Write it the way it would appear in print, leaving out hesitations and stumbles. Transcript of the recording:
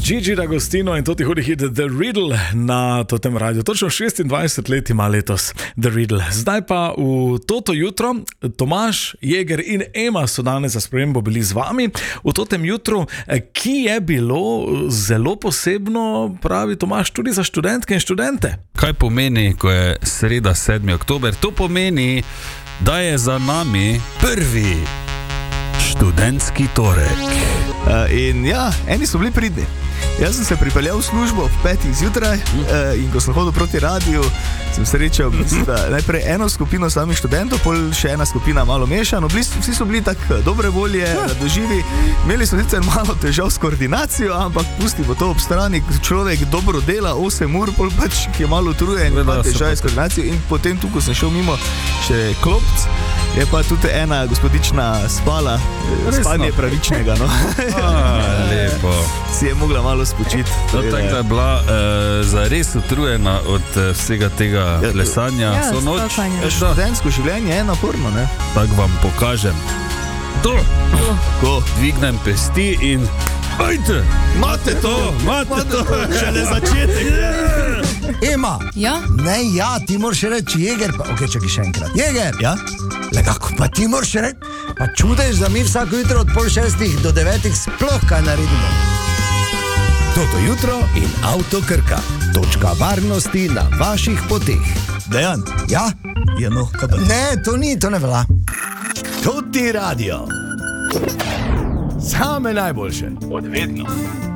Gigi D'Agostino in to ti hudi hit The Riddle na tem radiju. Točno 26 let ima letos The Riddle. Zdaj pa v toto jutro Tomaž, Jeger in Ema so danes za spremembo bili z vami. V totem jutru, ki je bilo zelo posebno, pravi Tomaž, tudi za študentke in študente. Kaj pomeni, ko je sreda 7. oktober? To pomeni, da je za nami prvi študentski torek. In ja, eni so bili pridni. Jaz sem se pripeljal v službo ob 5. zjutraj in ko sem hodil proti radiju, sem srečal najprej eno skupino samih študentov, pol še ena skupina malo mešano. Vsi so bili tako dobre volje, radoživi. Imeli smo sicer malo težav s koordinacijo, ampak pustimo to ob strani. Človek dobro dela 8 ur, pol pač, ki je malo utrujen, ima težave s koordinacijo. In potem tu, ko sem šel mimo še klopc, je pa tudi ena gospodična spala. Spanje pravičnega, no. Lepo. Si je mogla malo spočiti. Tako da je bila zares utrujena od vsega tega plesanja. Študentsko življenje je naporno, ne? Tako vam pokažem. Ko dvignem pesti in ajte, imate to. Šele začetek. Ema, Ja? ne, ja, ti moraš reči Jeger, pa ok, čakaj še enkrat. Jeger, Ja? le kako, pa ti moraš reči, pa čudež, da mi vsako jutro od 5:30 do 9 sploh kaj naredimo. Toto jutro in Avto Krka. Točka varnosti na vaših poteh. Dejan? Ja? Ja, no, kaj pa? Ne, to ne velja. Toti radio. Same najboljše. Od vedno.